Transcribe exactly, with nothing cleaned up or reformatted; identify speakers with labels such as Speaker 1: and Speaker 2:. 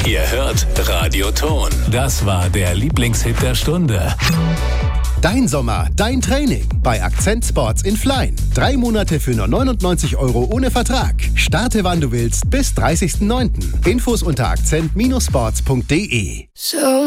Speaker 1: Ihr hört Radio Ton. Das war der Lieblingshit der Stunde.
Speaker 2: Dein Sommer, dein Training bei Akzent Sports in Flein. Drei Monate für nur neunundneunzig Euro ohne Vertrag. Starte wann du willst bis dreißigsten neunten Infos unter akzent Bindestrich sports punkt de.
Speaker 3: So